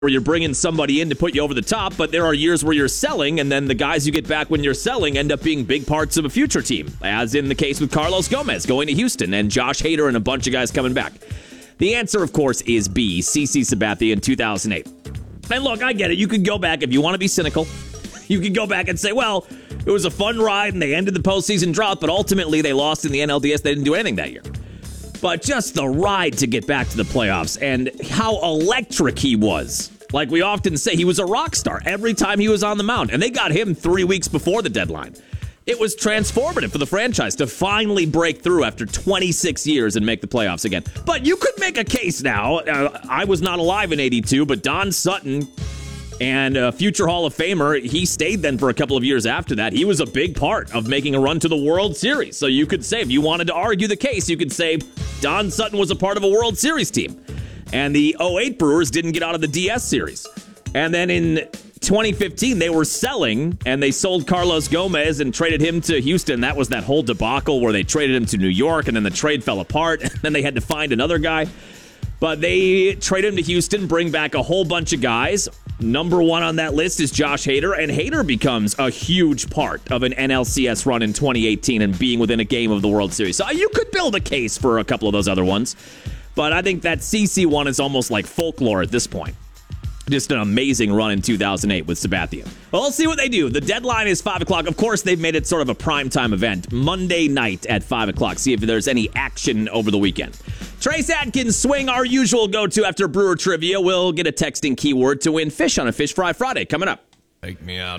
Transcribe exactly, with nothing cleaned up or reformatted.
where you're bringing somebody in to put you over the top, but there are years where you're selling, and then the guys you get back when you're selling end up being big parts of a future team, as in the case with Carlos Gomez going to Houston and Josh Hader and a bunch of guys coming back. The answer, of course, is B, CeCe Sabathia in two thousand eight. And look, I get it. You could go back, if you want to be cynical, you could go back and say, well, it was a fun ride and they ended the postseason drought, but ultimately they lost in the N L D S. They didn't do anything that year. But just the ride to get back to the playoffs and how electric he was. Like we often say, he was a rock star every time he was on the mound. And they got him three weeks before the deadline. It was transformative for the franchise to finally break through after twenty-six years and make the playoffs again. But you could make a case now. Uh, I was not alive in eighty-two, but Don Sutton and a future Hall of Famer, he stayed then for a couple of years after that. He was a big part of making a run to the World Series. So you could say, if you wanted to argue the case, you could say Don Sutton was a part of a World Series team. And the oh eight Brewers didn't get out of the D S series. And then in twenty fifteen, they were selling, and they sold Carlos Gomez and traded him to Houston. That was that whole debacle where they traded him to New York, and then the trade fell apart, and then they had to find another guy. But they trade him to Houston, bring back a whole bunch of guys. Number one on that list is Josh Hader, and Hader becomes a huge part of an N L C S run in twenty eighteen and being within a game of the World Series. So you could build a case for a couple of those other ones. But I think that CeCe one is almost like folklore at this point. Just an amazing run in two thousand eight with Sabathia. Well, we'll see what they do. The deadline is five o'clock. Of course, they've made it sort of a primetime event. Monday night at five o'clock. See if there's any action over the weekend. Trace Adkins swing, our usual go-to after Brewer Trivia. We'll get a texting keyword to win fish on a Fish Fry Friday coming up. Take me out.